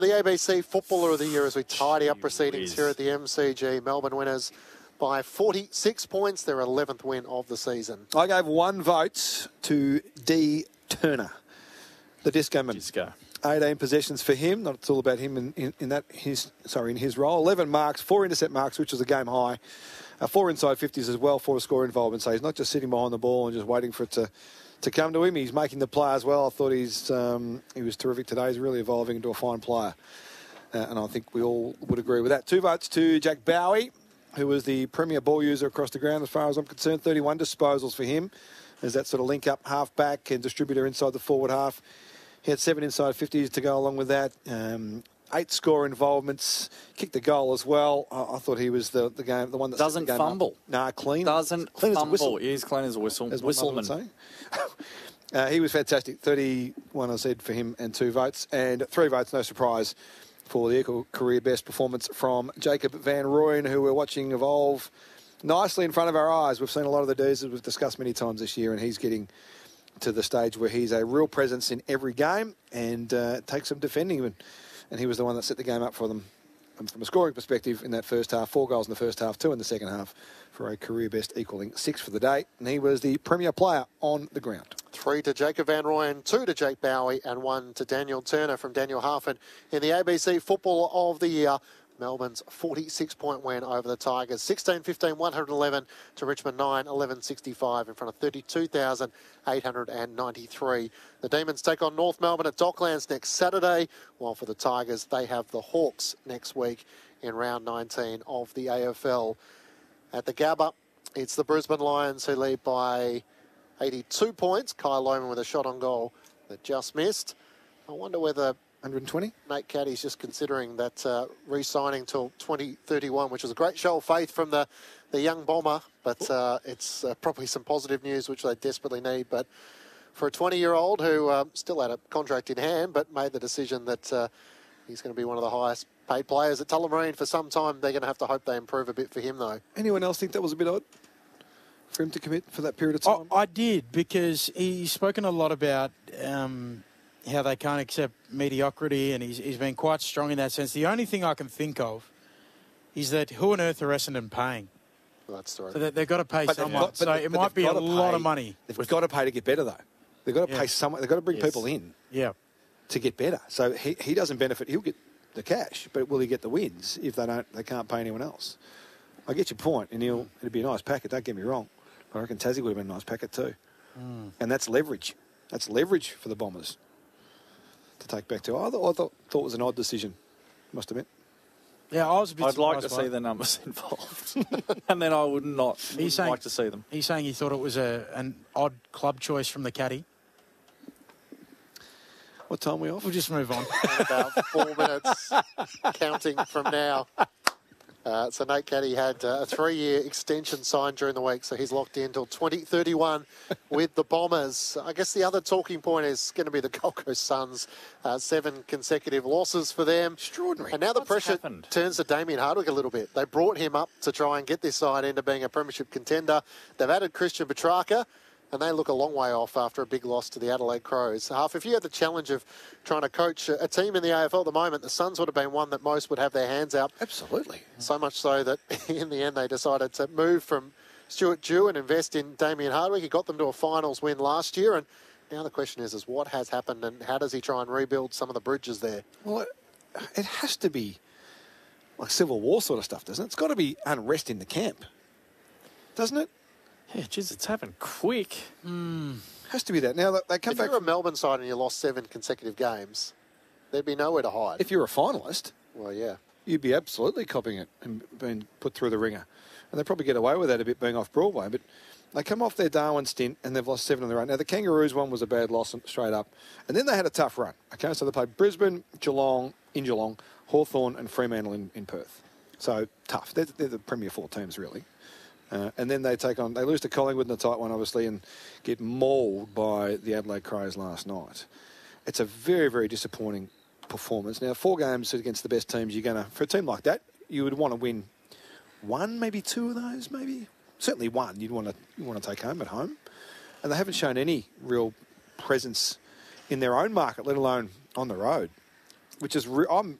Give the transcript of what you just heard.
The ABC Footballer of the Year as we tidy up proceedings here at the MCG. Melbourne winners by 46 points, their 11th win of the season. I gave one vote to D. Turner, the Disco Man. 18 possessions for him. Not it's all about him in his role. 11 marks, 4 intercept marks, which was a game high. 4 inside 50s as well, 4 score involvement. So he's not just sitting behind the ball and just waiting for it to come to him. He's making the play as well. I thought he was terrific today. He's really evolving into a fine player. And I think we all would agree with that. 2 votes to Jack Bowie, who was the premier ball user across the ground as far as I'm concerned. 31 disposals for him as that sort of link-up half-back and distributor inside the forward half. He had 7 inside 50s to go along with that. 8 score involvements. Kicked the goal as well. I thought he was the one that doesn't fumble. Clean. Doesn't clean fumble. As a whistle. He's clean as a whistle. Whistleman. He was fantastic. 31, I said, for him and 2 votes. And 3 votes, no surprise, for the equal career best performance from Jacob Van Rooyen, who we're watching evolve nicely in front of our eyes. We've seen a lot of the dudes that we've discussed many times this year, and he's getting to the stage where he's a real presence in every game and takes some defending. And he was the one that set the game up for them from a scoring perspective in that first half. 4 goals in the first half, 2 in the second half for a career best equaling 6 for the day. And he was the premier player on the ground. 3 to Jacob Van Rooyen, 2 to Jake Bowie and 1 to Daniel Turner from Daniel Harford in the ABC Footballer of the Year. Melbourne's 46-point win over the Tigers. 16-15, 111 to Richmond 9, 11-65 in front of 32,893. The Demons take on North Melbourne at Docklands next Saturday, while for the Tigers, they have the Hawks next week in round 19 of the AFL. At the Gabba, it's the Brisbane Lions who lead by 82 points. Kyle Lohmann with a shot on goal that just missed. I wonder whether 120? Nate Caddy's just considering that re-signing till 2031, which was a great show of faith from the young Bomber, but it's probably some positive news which they desperately need. But for a 20-year-old who still had a contract in hand but made the decision that he's going to be one of the highest paid players at Tullamarine for some time, they're going to have to hope they improve a bit for him, though. Anyone else think that was a bit odd for him to commit for that period of time? I did, because he's spoken a lot about how they can't accept mediocrity, and he's been quite strong in that sense. The only thing I can think of is that who on earth are Essendon paying? Well, that's the right. So they've got to pay someone. So it might be a lot of money. They've got to pay to get better, though. They've got to pay someone. They've got to bring people in to get better. So he doesn't benefit. He'll get the cash, but will he get the wins if they can't pay anyone else? I get your point, and it'd be a nice packet, don't get me wrong. But I reckon Tassie would have been a nice packet too. And that's leverage. That's leverage for the Bombers to take back to. I thought it was an odd decision, must admit. Yeah, I was a bit I'd like to surprised by see the numbers involved. And then I would not like to see them. He's saying he thought it was an odd club choice from the caddy. What time are we off? We'll just move on. About 4 minutes counting from now. So Nate Caddy had a 3-year extension signed during the week, so he's locked in until 2031 with the Bombers. I guess the other talking point is going to be the Gold Coast Suns. 7 consecutive losses for them. Extraordinary. And now the pressure turns to Damien Hardwick a little bit. They brought him up to try and get this side into being a premiership contender. They've added Christian Petrarca, and they look a long way off after a big loss to the Adelaide Crows. Half, if you had the challenge of trying to coach a team in the AFL at the moment, the Suns would have been one that most would have their hands up. Absolutely. So much so that in the end they decided to move from Stuart Dew and invest in Damien Hardwick. He got them to a finals win last year, and now the question is what has happened and how does he try and rebuild some of the bridges there? Well, it has to be like Civil War sort of stuff, doesn't it? It's got to be unrest in the camp, doesn't it? Yeah, geez, it's happened quick. Has to be that. Now, they come if back. If you're a Melbourne side and you lost 7 consecutive games, there'd be nowhere to hide. If you're a finalist, well, yeah, you'd be absolutely copying it and being put through the ringer. And they probably get away with that a bit being off Broadway. But they come off their Darwin stint and they've lost 7 in a row. Now, the Kangaroos one was a bad loss straight up. And then they had a tough run. Okay, so they played Brisbane, Geelong, Hawthorn and Fremantle in Perth. So tough. They're the Premier 4 teams, really. And then they lose to Collingwood in the tight one, obviously, and get mauled by the Adelaide Crows last night. It's a very, very disappointing performance. Now, 4 games against the best teams, for a team like that, you would want to win 1, maybe 2 of those, maybe. Certainly 1 you want to take home at home. And they haven't shown any real presence in their own market, let alone on the road. which is I'm